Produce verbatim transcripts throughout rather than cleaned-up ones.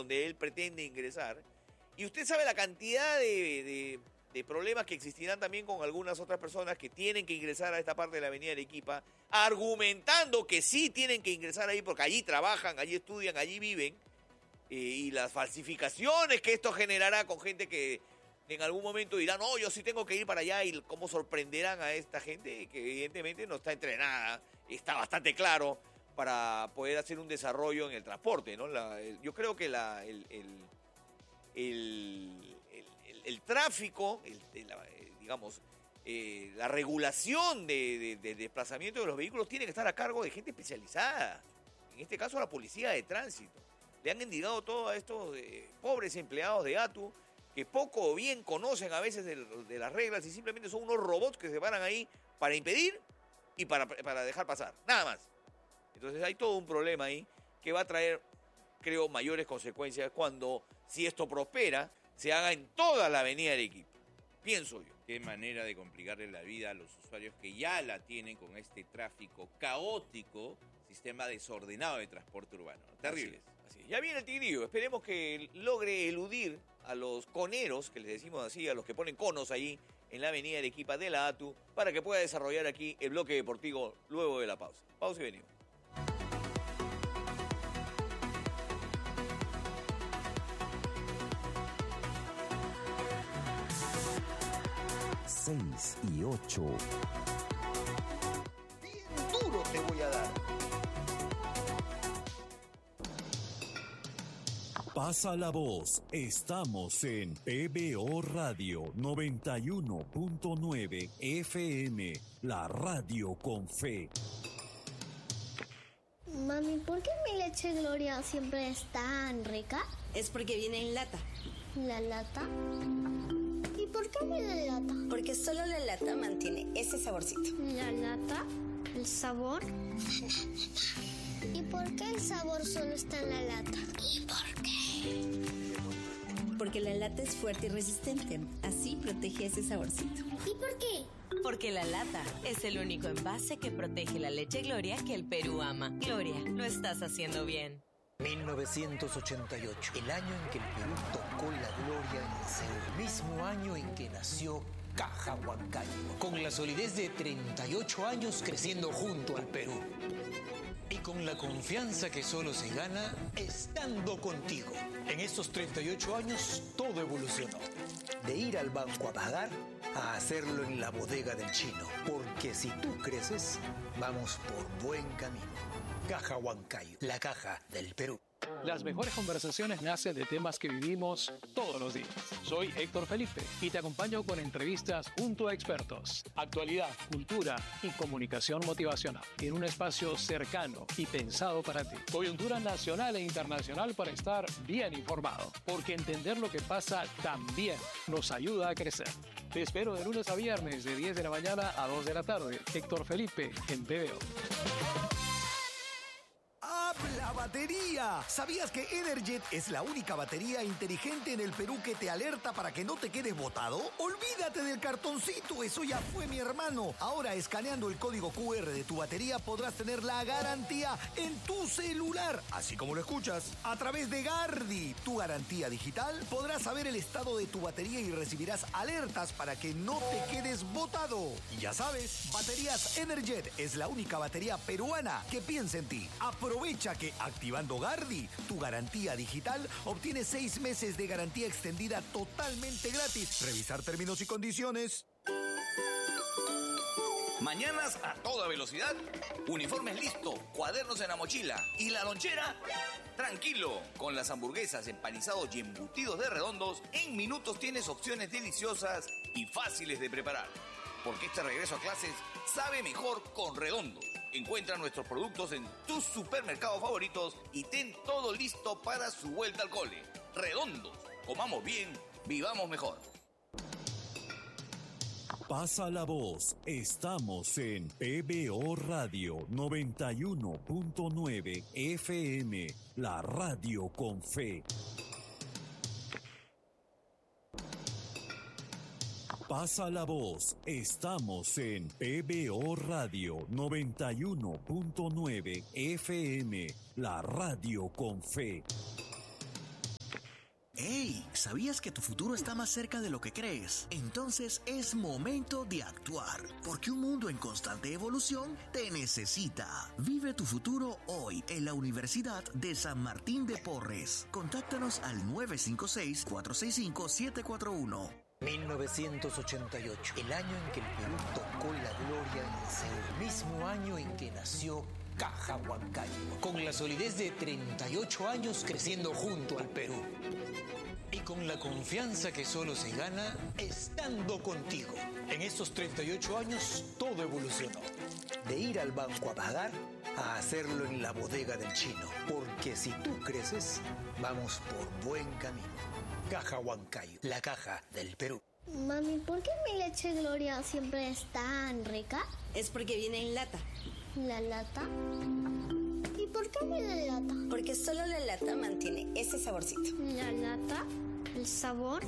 donde él pretende ingresar. Y usted sabe la cantidad de, de, de problemas que existirán también con algunas otras personas que tienen que ingresar a esta parte de la avenida Arequipa, argumentando que sí tienen que ingresar ahí porque allí trabajan, allí estudian, allí viven. Eh, y las falsificaciones que esto generará con gente que en algún momento dirán, no, yo sí tengo que ir para allá, y cómo sorprenderán a esta gente que evidentemente no está entrenada, está bastante claro, para poder hacer un desarrollo en el transporte, ¿no? La, el, yo creo que la, el, el, el, el, el, el tráfico, el, el, digamos, eh, la regulación de, de, de desplazamiento de los vehículos tiene que estar a cargo de gente especializada, en este caso la policía de tránsito. Le han endilgado todo a estos eh, pobres empleados de ATU que poco o bien conocen a veces de, de las reglas y simplemente son unos robots que se paran ahí para impedir y para, para dejar pasar, nada más. Entonces hay todo un problema ahí que va a traer, creo, mayores consecuencias cuando, si esto prospera, se haga en toda la avenida Arequipa. Pienso yo. Qué manera de complicarle la vida a los usuarios que ya la tienen con este tráfico caótico, sistema desordenado de transporte urbano. Terribles. Así es, así es. Ya viene el tigrillo. Esperemos que logre eludir a los coneros, que les decimos así, a los que ponen conos ahí en la avenida Arequipa de la ATU, para que pueda desarrollar aquí el bloque deportivo luego de la pausa. Pausa y venimos. seis y ocho. Bien duro te voy a dar. Pasa la voz. Estamos en P B O Radio noventa y uno punto nueve F M, la radio con fe. Mami, ¿por qué mi leche Gloria siempre es tan rica? Es porque viene en lata. ¿La lata? ¿Y por qué viene en lata? Porque solo la lata mantiene ese saborcito. ¿La lata? ¿El sabor? ¿Y por qué el sabor solo está en la lata? ¿Y por qué? Porque la lata es fuerte y resistente. Así protege ese saborcito. ¿Y por qué? Porque la lata es el único envase que protege la leche Gloria que el Perú ama. Gloria, lo estás haciendo bien. mil novecientos ochenta y ocho, el año en que el Perú tocó la gloria en el Seúl. El mismo año en que nació Caja Huancayo, con la solidez de treinta y ocho años creciendo junto al Perú. Y con la confianza que solo se gana estando contigo. En estos treinta y ocho años todo evolucionó. De ir al banco a pagar a hacerlo en la bodega del chino. Porque si tú creces, vamos por buen camino. Caja Huancayo, la caja del Perú. Las mejores conversaciones nacen de temas que vivimos todos los días. Soy Héctor Felipe y te acompaño con entrevistas junto a expertos, actualidad, cultura y comunicación motivacional en un espacio cercano y pensado para ti. Coyuntura nacional e internacional para estar bien informado, porque entender lo que pasa también nos ayuda a crecer. Te espero de lunes a viernes de diez de la mañana a dos de la tarde. Héctor Felipe en P B O. ¡Habla batería! ¿Sabías que Energet es la única batería inteligente en el Perú que te alerta para que no te quedes botado? Olvídate del cartoncito, eso ya fue, mi hermano. Ahora, escaneando el código Q R de tu batería, podrás tener la garantía en tu celular, así como lo escuchas. A través de Gardi, tu garantía digital, podrás saber el estado de tu batería y recibirás alertas para que no te quedes botado. Y ya sabes, Baterías Energet es la única batería peruana que piensa en ti. Aprovecha que activando Gardi, tu garantía digital, obtienes seis meses de garantía extendida totalmente gratis. Revisar términos y condiciones. Mañanas a toda velocidad, uniformes listo, cuadernos en la mochila y la lonchera, tranquilo. Con las hamburguesas, empanizados y embutidos de Redondos, en minutos tienes opciones deliciosas y fáciles de preparar. Porque este regreso a clases sabe mejor con Redondos. Encuentra nuestros productos en tus supermercados favoritos y ten todo listo para su vuelta al cole. Redondos, comamos bien, vivamos mejor. Pasa la voz. Estamos en P B O Radio noventa y uno punto nueve F M, la radio con fe. Pasa la voz. Estamos en P B O Radio noventa y uno punto nueve F M, la radio con fe. ¿Sabías que tu futuro está más cerca de lo que crees? Entonces es momento de actuar, porque un mundo en constante evolución te necesita. Vive tu futuro hoy en la Universidad de San Martín de Porres. Contáctanos al nueve cinco seis, cuatro seis cinco, siete cuatro uno. mil novecientos ochenta y ocho, el año en que el Perú tocó la gloria en Seúl, mismo año en que nació Caja Huancayo, con la solidez de treinta y ocho años creciendo junto al Perú. Y con la confianza que solo se gana estando contigo. En estos treinta y ocho años todo evolucionó. De ir al banco a pagar a hacerlo en la bodega del chino. Porque si tú creces, vamos por buen camino. Caja Huancayo, la caja del Perú. Mami, ¿por qué mi leche Gloria siempre es tan rica? Es porque viene en lata. ¿La lata? ¿Y por qué viene en lata? Porque solo la lata mantiene ese saborcito. ¿La lata? ¿El sabor?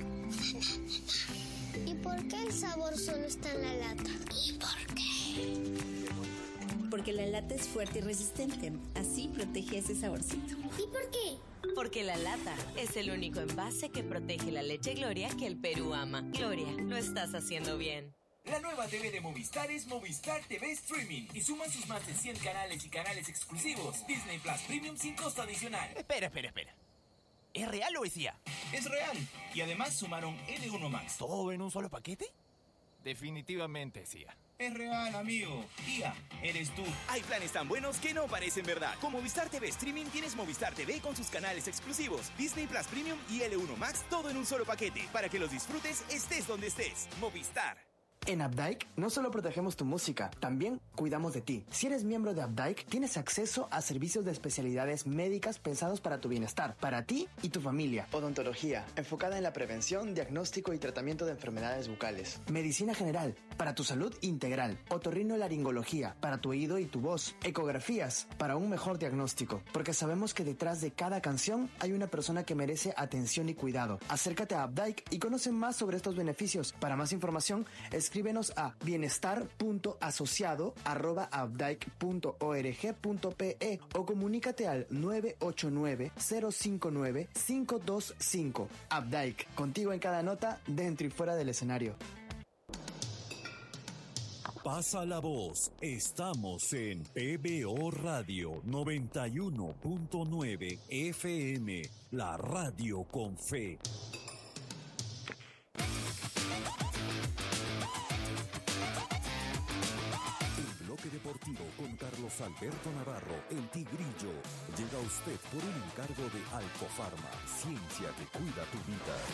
¿Y por qué el sabor solo está en la lata? ¿Y por qué? Porque la lata es fuerte y resistente. Así protege ese saborcito. ¿Y por qué? Porque la lata es el único envase que protege la leche Gloria que el Perú ama. Gloria, lo estás haciendo bien. La nueva T V de Movistar es Movistar T V Streaming y suman sus más de cien canales y canales exclusivos. Disney Plus Premium sin costo adicional. Espera, espera, espera. ¿Es real o es I A? Es real. Y además sumaron L uno Max. ¿Todo en un solo paquete? Definitivamente es I A. Es real, amigo. I A, eres tú. Hay planes tan buenos que no parecen verdad. Con Movistar T V Streaming tienes Movistar T V con sus canales exclusivos, Disney Plus Premium y L uno Max, todo en un solo paquete, para que los disfrutes estés donde estés. Movistar. En Updike no solo protegemos tu música, también cuidamos de ti. Si eres miembro de Updike, tienes acceso a servicios de especialidades médicas pensados para tu bienestar, para ti y tu familia. Odontología, enfocada en la prevención, diagnóstico y tratamiento de enfermedades bucales. Medicina general, para tu salud integral. Otorrinolaringología, para tu oído y tu voz. Ecografías, para un mejor diagnóstico. Porque sabemos que detrás de cada canción hay una persona que merece atención y cuidado. Acércate a Updike y conoce más sobre estos beneficios. Para más información, escríbenos a bienestar punto asociado arroba updike punto org punto pe o comunícate al nueve ocho nueve, cero cinco nueve, cinco dos cinco. Updike, contigo en cada nota, dentro y fuera del escenario. Pasa la voz, estamos en P B O Radio noventa y uno punto nueve F M, la radio con fe. Deportivo con Carlos Alberto Navarro, el Tigrillo. Llega a usted por un encargo de Alcofarma, ciencia que cuida tu vida.